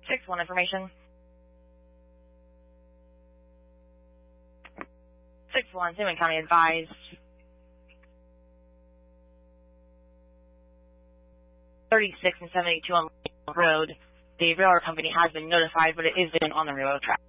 6-1 information. 6-1, San County advised. 36 and 72 on the road. The railroad company has been notified, but it is on the railroad track.